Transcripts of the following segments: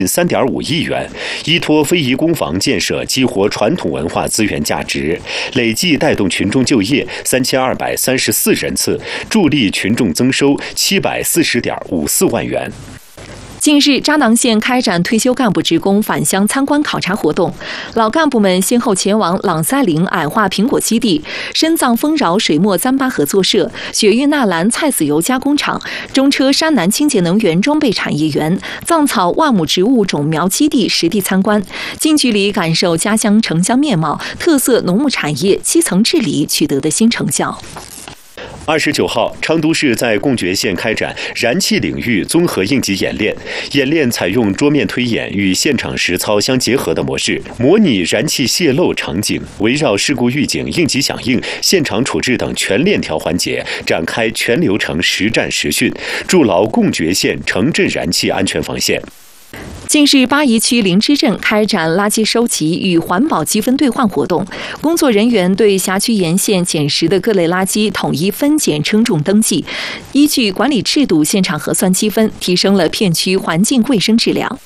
3.5亿元，依托非遗工坊建设激活传统文化资源价值，累计带动群众就业3234人次，助力群众增收740.54万元。 近日，扎囊县开展退休干部职工返乡参观考察活动，老干部们先后前往朗赛林矮化苹果基地、深藏丰饶水墨糌粑合作社、雪域纳兰菜籽油加工厂、中车山南清洁能源装备产业园、藏草万亩植物种苗基地实地参观，近距离感受家乡城乡面貌、特色农牧产业、基层治理取得的新成效。 29号，昌都市在贡觉县开展燃气领域综合应急演练。演练采用桌面推演与现场实操相结合的模式，模拟燃气泄漏场景，围绕事故预警、应急响应、现场处置等全链条环节展开全流程实战实训，筑牢贡觉县城镇燃气安全防线。 近日，八宜区灵芝镇开展垃圾收集与环保积分兑换活动，工作人员对辖区沿线捡拾的各类垃圾统一分拣称重登记，依据管理制度现场核算积分，提升了片区环境卫生质量。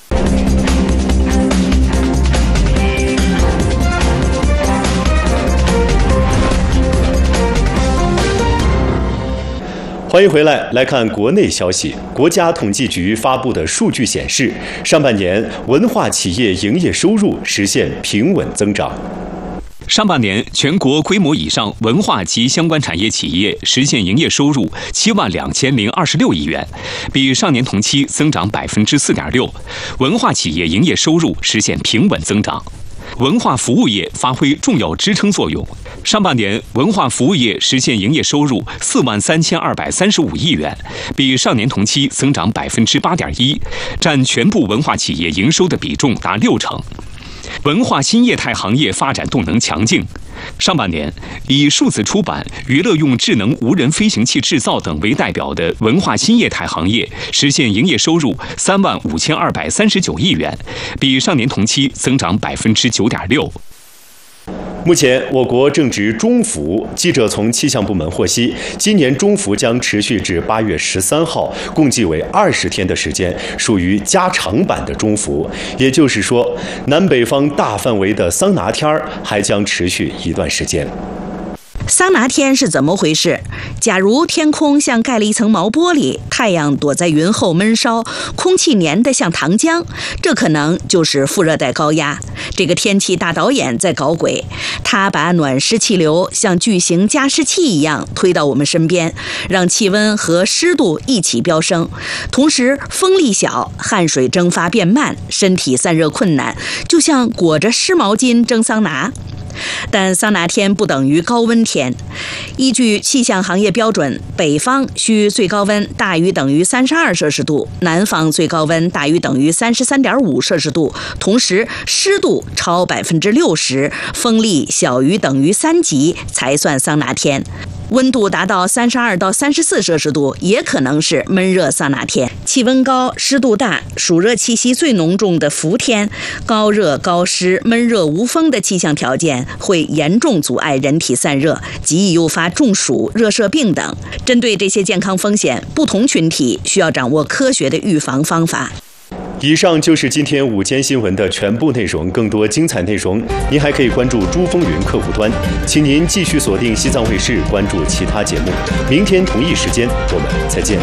欢迎回来，来看国内消息。国家统计局发布的数据显示，上半年文化企业营业收入实现平稳增长。 上半年，全国规模以上文化及相关产业企业实现营业收入72026亿元，比上年同期增长4.6%。文化企业营业收入实现平稳增长。文化服务业发挥重要支撑作用。上半年，文化服务业实现营业收入43235亿元，比上年同期增长8.1%，占全部文化企业营收的比重达60%。文化新业态行业发展动能强劲。上半年，以数字出版、娱乐用智能无人飞行器制造等为代表的文化新业态行业实现营业收入35239亿元，比上年同期增长9.6%。 目前，我国正值中伏。记者从气象部门获悉，今年中伏将持续至8月13号，共计为20天的时间，属于加长版的中伏。也就是说，南北方大范围的桑拿天还将持续一段时间。 桑拿天是怎么回事？假如天空像盖了一层毛玻璃，太阳躲在云后闷烧，空气黏得像糖浆，这可能就是副热带高压。这个天气大导演在搞鬼，他把暖湿气流像巨型加湿器一样推到我们身边，让气温和湿度一起飙升，同时风力小，汗水蒸发变慢，身体散热困难，就像裹着湿毛巾蒸桑拿。但桑拿天不等于高温天。依据气象行业标准，北方需最高温大于等于32摄氏度，南方最高温大于等于33.5摄氏度，同时湿度超60%，风力小于等于3级才算桑拿天。温度达到32到34摄氏度，也可能是闷热桑拿天。气温高、湿度大、暑热气息最浓重的伏天，高热高湿、闷热无风的气象条件会严重阻碍人体散热，极易诱发中暑、热射病等。针对这些健康风险，不同群体需要掌握科学的预防方法。 以上就是今天午间新闻的全部内容，更多精彩内容您还可以关注珠风云客户端，请您继续锁定西藏卫视，关注其他节目。明天同一时间我们再见。